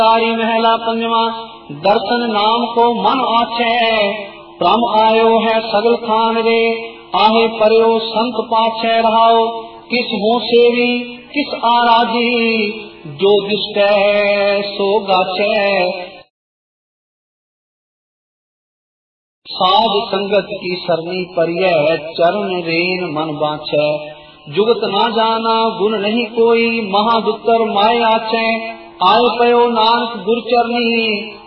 तारी महला पंजवा दर्शन नाम को मन आछे प्रम आयो है सगल खान रे आहे परयो संत पाछे रहाओ किस हो सेवी किस आराजी जो दिष्टै सो गाछे साध संगत की सरनी परिय चरण रेन मन बाछे जुगत ना जाना गुण नहीं कोई महादुत्तर माय आछे आए पयो नानक गुरचरनी